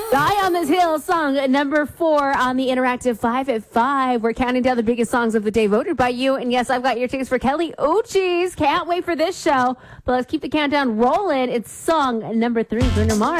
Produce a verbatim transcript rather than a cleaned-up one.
Eye on This Hill, song number four on the Interactive five at five. We're counting down the biggest songs of the day voted by you. And yes, I've got your tickets for Kelly Uchis. Can't wait for this show. But let's keep the countdown rolling. It's song number three, Bruno Mars.